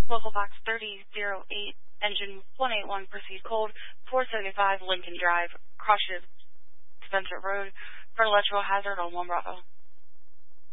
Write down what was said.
Local box 3008, engine 181, proceed cold, 475 Lincoln Drive, Cross Spencer Road, for electrical hazard on 1 Bravo.